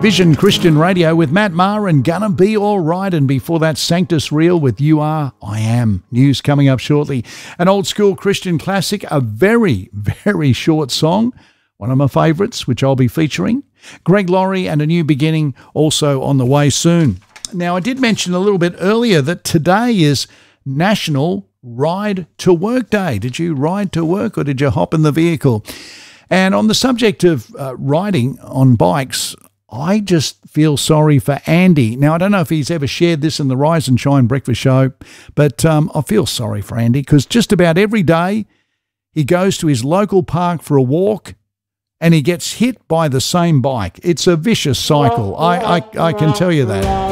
Vision Christian Radio with Matt Maher and Gonna Be Alright, and before that Sanctus Real with You Are, I Am. News coming up shortly. An old school Christian classic, a very, very short song, one of my favourites, which I'll be featuring. Greg Laurie and A New Beginning also on the way soon. Now, I did mention a little bit earlier that today is National Ride to Work Day. Did you ride to work or did you hop in the vehicle? And on the subject of riding on bikes, I just feel sorry for Andy. Now, I don't know if he's ever shared this in the Rise and Shine Breakfast Show, but I feel sorry for Andy because just about every day he goes to his local park for a walk and he gets hit by the same bike. It's a vicious cycle. I can tell you that.